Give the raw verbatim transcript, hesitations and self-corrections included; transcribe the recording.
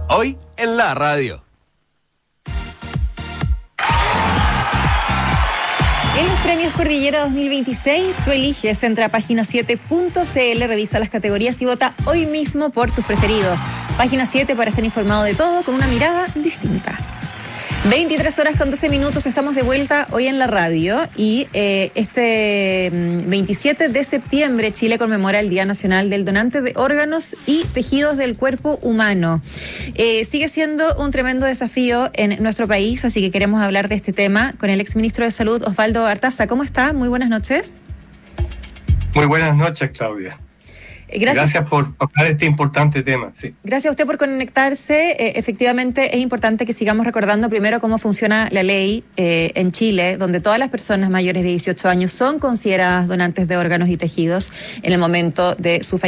Hoy en la radio. En los premios Cordillera dos mil veintiséis, tú eliges, entra a página siete punto c l, revisa las categorías y vota hoy mismo por tus preferidos. Página siete para estar informado de todo con una mirada distinta. veintitrés horas con doce minutos, estamos de vuelta hoy en la radio y eh, este veintisiete de septiembre Chile conmemora el Día Nacional del Donante de Órganos y Tejidos del Cuerpo Humano. Eh, sigue siendo un tremendo desafío en nuestro país, así que queremos hablar de este tema con el exministro de Salud, Osvaldo Artaza. ¿Cómo está? Muy buenas noches. Muy buenas noches, Claudia. Gracias. Gracias por tocar este importante tema. Sí. Gracias a usted por conectarse. Eh, efectivamente, es importante que sigamos recordando primero cómo funciona la ley eh, en Chile, donde todas las personas mayores de dieciocho años son consideradas donantes de órganos y tejidos en el momento de su fallecimiento.